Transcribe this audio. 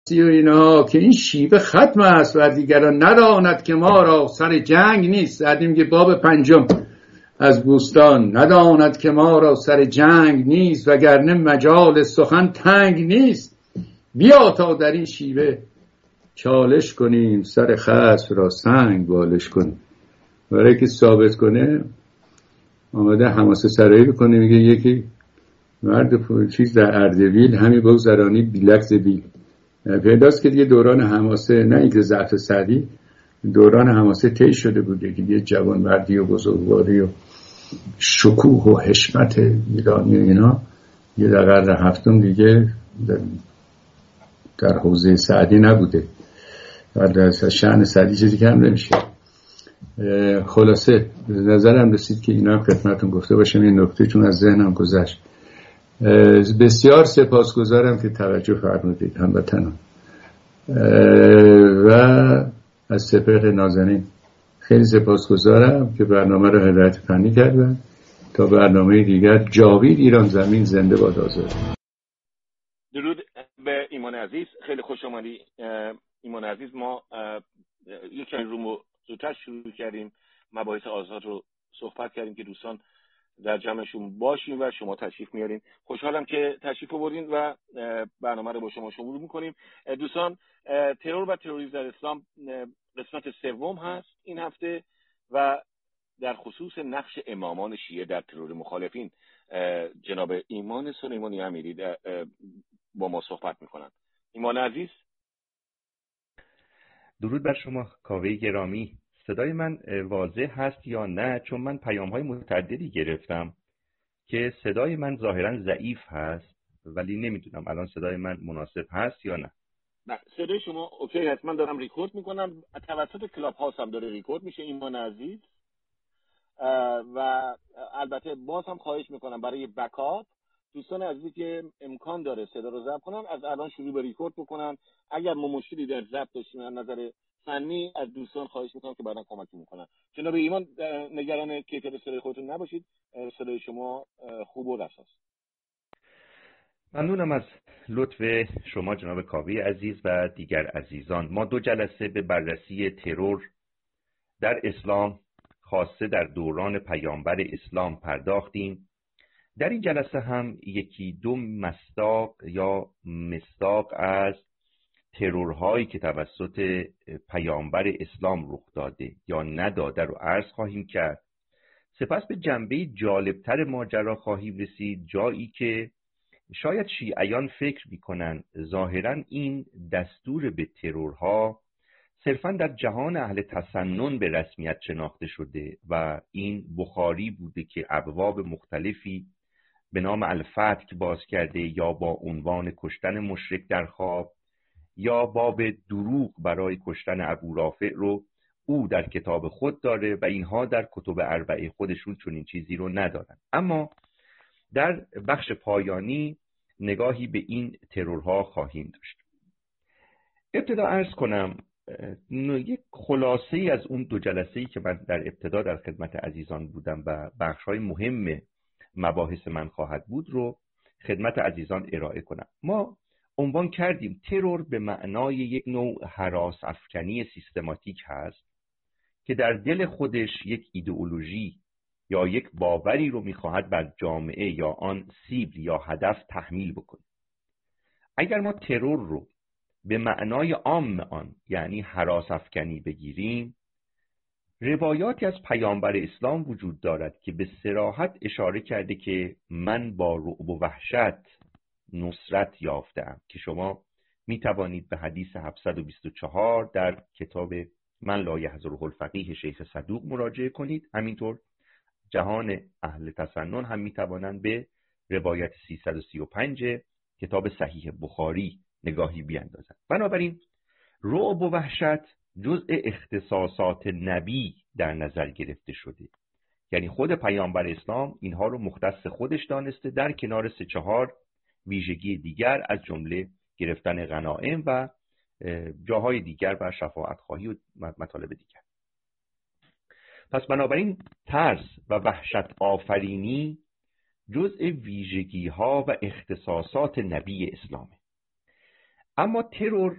و اینا که این شیوه ختم است و دیگران نداند که ما را سر جنگ نیست. زدیم که باب 5 از بوستان، نداند که ما را سر جنگ نیست وگرنه مجال سخن تنگ نیست. بیا تا در این شیوه چالش کنیم، سر خصم را سنگ بالش کنیم. برای که ثابت کنه آمده حماسه سرایی بکنه، میگه یکی مرد چیز در اردبیل همی بگذرانی بیلک زبیل. پیداست که دیگه دوران حماسه، نه اینکه ضعف سعدی، دوران حماسه طی شده بوده که دیگه جوانمردی و بزرگواری و شکوه و حشمت ایرانی و اینا یه در قرن 7 دیگه در حوزه سعدی نبوده و در شأن سعدی چیزی کم نمیشه. خلاصه نظرم رسید که اینا هم خدمتون گفته باشم، این نکته چون از ذهنم گذشت. بسیار سپاسگزارم که توجه فرمودید هموطنان و از سپهر نازنین خیلی سپاسگزارم که برنامه رو هدایت فنی کردن. تا برنامه دیگر، جاوید ایران زمین زنده باد آزاد. درود به ایمان عزیز، خیلی خوش آمدی ایمان عزیز. ما یک رومو زودتر شروع کردیم، مباحث آزاد رو صحبت کردیم که دوستان در جمعشون باشیم و شما تشریف میارین. خوشحالم که تشریف آوردین و برنامه رو با شما شروع میکنیم. دوستان، ترور و تروریسم در اسلام قسمت 3 هست این هفته و در خصوص نقش امامان شیعه در ترور مخالفین جناب ایمان سلیمانی امیری با ما صحبت میکنن. ایمان عزیز، درود بر شما کاوه گرامی. صدای من واضح هست یا نه؟ چون من پیام‌های متعددی گرفتم که صدای من ظاهراً ضعیف هست، ولی نمیدونم الان صدای من مناسب هست یا نه. صدای شما اوکی هست. من دارم ریکورد میکنم، توسط کلاب هاوس هم داره ریکورد میشه ایمان عزیز. و البته باز هم خواهش میکنم برای بکاپ دوستان عزیزی که امکان داره صدا رو ضبط کنن از الان شروع به ریکورد بکنن. اگر ما مشکلی در ضبط داشتیم از نظر فنی از دوستان خواهش میکنم که بعداً کمک میکنن. جناب ایمان، نگران کیفیت صدای خودتون نباشید، صدای شما خوب و رساست. ممنونم از لطف شما جناب کاوه عزیز و دیگر عزیزان. ما 2 جلسه به بررسی ترور در اسلام خاصه در دوران پیامبر اسلام پرداختیم. در این جلسه هم 1-2 مصداق یا مصداق از ترورهایی که توسط پیامبر اسلام رخ داده یا نداده رو عرض خواهیم کرد. سپس به جنبه جالبتر ماجرا خواهیم رسید، جایی که شاید شیعیان فکر میکنن ظاهراً این دستور به ترورها صرفاً در جهان اهل تسنن به رسمیت شناخته شده و این بخاری بوده که ابواب مختلفی به نام الفتح باز کرده، یا با عنوان کشتن مشرک در خواب یا باب دروغ برای کشتن ابو رافع رو او در کتاب خود داره و اینها در کتب اربعه خودشون چنین چیزی رو ندارن. اما در بخش پایانی نگاهی به این ترورها خواهیم داشت. ابتدا عرض کنم یک خلاصه ای از اون 2 جلسه‌ای که من در ابتدا در خدمت عزیزان بودم و بخش‌های مهم مباحث من خواهد بود رو خدمت عزیزان ارائه کنم. ما عنوان کردیم ترور به معنای یک نوع هراس افکنی سیستماتیک هست که در دل خودش یک ایدئولوژی یا یک باوری رو می‌خواهد بر جامعه یا آن سیبل یا هدف تحمیل بکنه. اگر ما ترور رو به معنای عام آن یعنی هراس افکنی بگیریم، روایاتی از پیامبر اسلام وجود دارد که به صراحت اشاره کرده که من با رعب و وحشت نصرت یافتم، که شما می توانید به حدیث 724 در کتاب من لا یحضره الفقیه شیخ صدوق مراجعه کنید. همینطور جهان اهل تسنن هم می توانند به روایت 335 کتاب صحیح بخاری نگاهی بیاندازند. بنابراین رعب و وحشت جزء اختصاصات نبی در نظر گرفته شده، یعنی خود پیامبر اسلام اینها رو مختص خودش دانسته، در کنار 3-4 ویژگی دیگر از جمله گرفتن غنایم و جاهای دیگر و شفاعت خواهی و مطالب دیگر. پس بنابراین ترس و وحشت آفرینی جزء ویژگی ها و اختصاصات نبی اسلامه. اما ترور